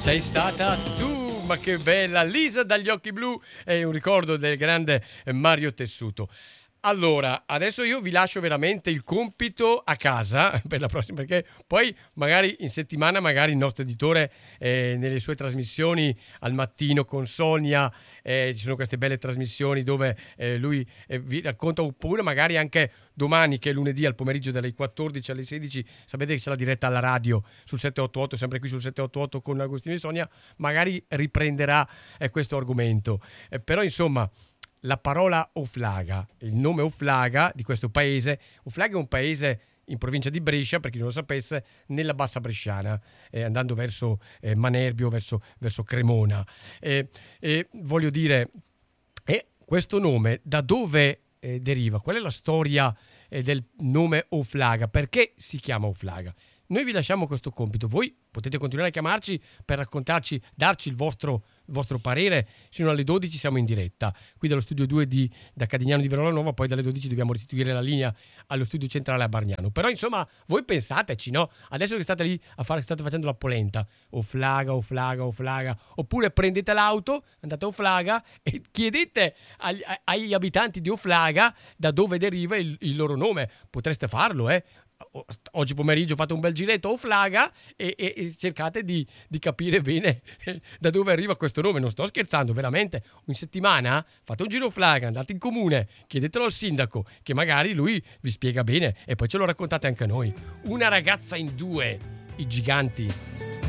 Sei stata tu, ma che bella Lisa dagli occhi blu, è un ricordo del grande Mario Tessuto. Allora, adesso io vi lascio veramente il compito a casa per la prossima, perché poi magari in settimana magari il nostro editore nelle sue trasmissioni al mattino con Sonia, ci sono queste belle trasmissioni dove lui vi racconta, oppure magari anche domani che è lunedì al pomeriggio dalle 14 alle 16, sapete che c'è la diretta alla radio sul 788, sempre qui sul 788 con Agostino e Sonia, magari riprenderà questo argomento. Però insomma, la parola Oflaga, il nome Oflaga di questo paese. Oflaga è un paese in provincia di Brescia, per chi non lo sapesse, nella bassa bresciana, andando verso Manerbio, verso Cremona. Voglio dire, questo nome da dove deriva? Qual è la storia del nome Oflaga? Perché si chiama Oflaga? Noi vi lasciamo questo compito, voi potete continuare a chiamarci per raccontarci, darci il vostro parere. Sino alle 12 siamo in diretta qui dallo studio 2 da Cadignano di Verona Nuova, poi dalle 12 dobbiamo restituire la linea allo studio centrale a Bargnano. Però insomma voi pensateci, no? Adesso che state lì state facendo la polenta, Oflaga, oppure prendete l'auto, andate a Oflaga e chiedete agli abitanti di Oflaga da dove deriva il loro nome. Potreste farlo, oggi pomeriggio fate un bel giretto a Oflaga e cercate di capire bene da dove arriva questo nome. Non sto scherzando, veramente. In settimana fate un giro a Oflaga, andate in comune, chiedetelo al sindaco che magari lui vi spiega bene e poi ce lo raccontate anche a noi. Una ragazza in due, i Giganti.